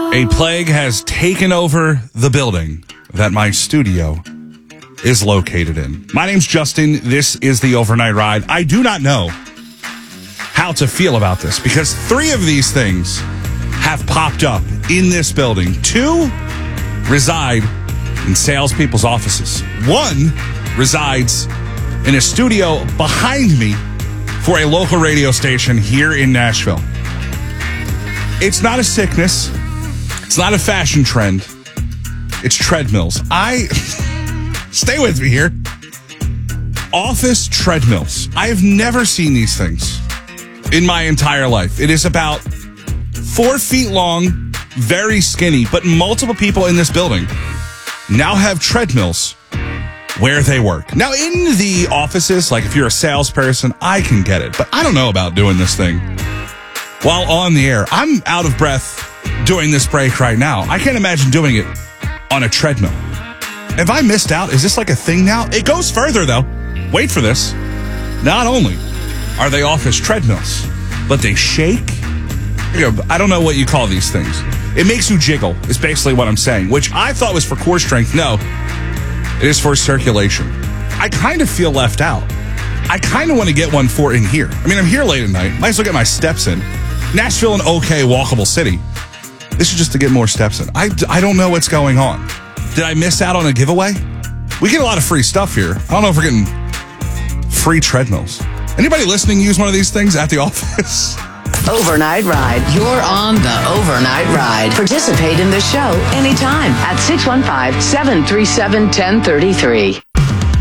A plague has taken over the building that my studio is located in. My name's Justin. This is the Overnight Ride. I do not know how to feel about this because 3 of these things have popped up in this building. 2 reside in salespeople's offices. 1 resides in a studio behind me for a local radio station here in Nashville. It's not a sickness. It's not a fashion trend. It's treadmills. Stay with me here. Office treadmills. I have never seen these things in my entire life. It is about 4 feet long, very skinny, but multiple people in this building now have treadmills where they work. Now, in the offices, like if you're a salesperson, I can get it, but I don't know about doing this thing while on the air. I'm out of breath doing this break right now. I can't imagine doing it on a treadmill. Have I missed out? Is this like a thing now? It goes further, though. Wait for this. Not only are they office treadmills, but they shake. I don't know what you call these things. It makes you jiggle, is basically what I'm saying, which I thought was for core strength. No, it is for circulation. I kind of feel left out. I kind of want to get one for in here. I mean, I'm here late at night. Might as well get my steps in. Nashville, an okay, walkable city. This is just to get more steps in. I don't know what's going on. Did I miss out on a giveaway? We get a lot of free stuff here. I don't know if we're getting free treadmills. Anybody listening use one of these things at the office? Overnight Ride. You're on the Overnight Ride. Participate in the show anytime at 615-737-1033.